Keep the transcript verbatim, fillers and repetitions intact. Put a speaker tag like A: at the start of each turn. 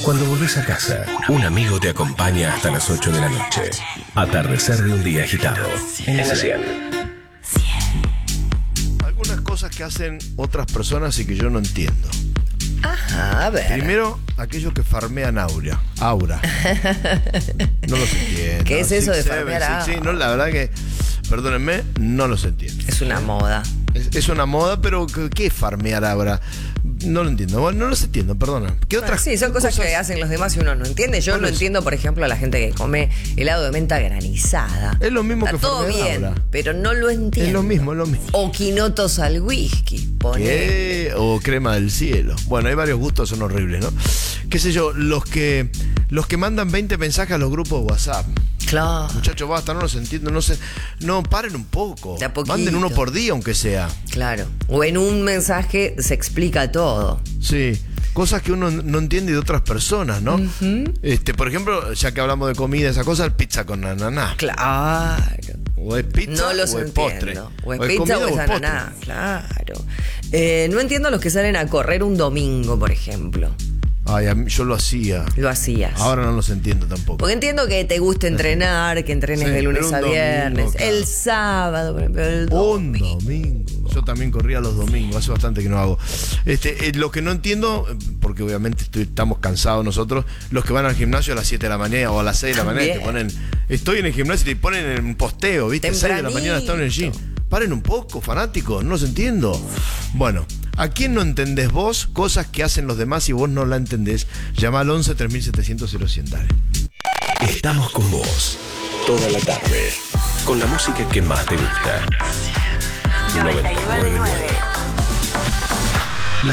A: Cuando volvés a casa, un amigo te acompaña hasta las ocho de la noche. Atardecer de un día agitado. En la cien.
B: Algunas cosas que hacen otras personas y que yo no entiendo.
C: Ajá, a ver.
B: Primero, aquellos que farmean aura. Aura. No los entiendo.
C: ¿Qué es eso de
B: Six,
C: farmear
B: seven,
C: aura?
B: sí, sí, no, la verdad que, perdónenme, no los entiendo.
C: Es una moda.
B: Es, es una moda, pero ¿qué, qué es farmear aura? No lo entiendo. Bueno, no los entiendo, perdona. ¿Qué
C: Bueno,
B: otras
C: sí, son cosas, que hacen los demás y uno no entiende. Yo
B: ¿Cuál
C: no
B: es?
C: entiendo, por ejemplo, a la gente que come helado de menta granizada.
B: Es lo mismo
C: Está
B: que
C: todo
B: farmear
C: bien,
B: aura.
C: pero no lo entiendo.
B: Es lo mismo, es lo mismo.
C: O quinotos al whisky, pone.
B: ¿Qué? O crema del cielo. Bueno, hay varios gustos, son horribles, ¿no? Qué sé yo, los que los que mandan veinte mensajes a los grupos de WhatsApp.
C: Claro.
B: Muchachos, basta, no los entiendo, no sé. No, paren un poco.
C: De a poquito.
B: Manden uno por día, aunque sea.
C: Claro. O en un mensaje se explica todo.
B: Sí. Cosas que uno no entiende de otras personas, ¿no?
C: Uh-huh.
B: Este, por ejemplo, ya que hablamos de comida, esa cosa, pizza con ananá.
C: Claro.
B: O es pizza
C: No los
B: o es
C: entiendo.
B: postre.
C: O es
B: O es
C: pizza
B: comida
C: o es
B: o es postre.
C: ananá. Claro. Eh, no entiendo a los que salen a correr un domingo, por ejemplo.
B: Ay, a mí- yo lo hacía.
C: Lo hacías.
B: Ahora no los entiendo tampoco.
C: Porque entiendo que te gusta entrenar, que entrenes
B: Sí,
C: de lunes
B: pero un
C: a viernes.
B: domingo, claro.
C: El sábado, por ejemplo, el
B: Un
C: domingo.
B: domingo. Yo también corría los domingos, hace bastante que no hago. Este, eh, lo que no entiendo, eh, porque obviamente estoy- estamos cansados nosotros, los que van al gimnasio a las siete de la mañana o a las seis de la mañana, te
C: También.
B: ponen, estoy en el gimnasio y te ponen en un posteo, ¿viste? seis de la mañana están en el gym. Paren un poco, fanáticos, no los entiendo. Bueno, ¿a quién no entendés vos cosas que hacen los demás y vos no la entendés? Llama al once tres mil setecientos cero cien, dale.
A: Estamos con vos toda la tarde. Con la música que más te gusta. noventa y nueve punto nueve.